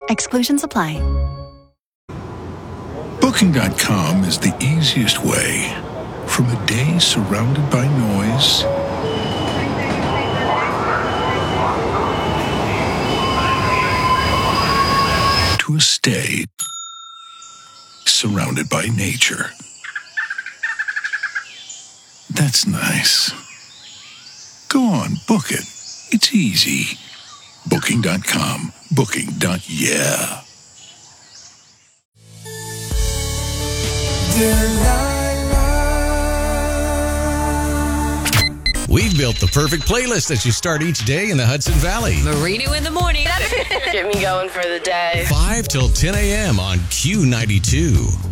Exclusions apply. Booking.com is the easiest way. From a day surrounded by noise to a stay surrounded by nature. That's nice. Go on, book it. It's easy. Booking.com. Booking.yeah. We've built the perfect playlist as you start each day in the Hudson Valley. Marino in the morning. Get me going for the day. 5 till 10 a.m. on Q92.